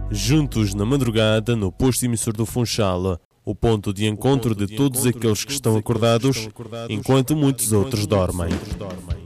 Juntos na madrugada no posto emissor do Funchal, o ponto de encontro de todos aqueles que estão acordados, enquanto muitos outros dormem.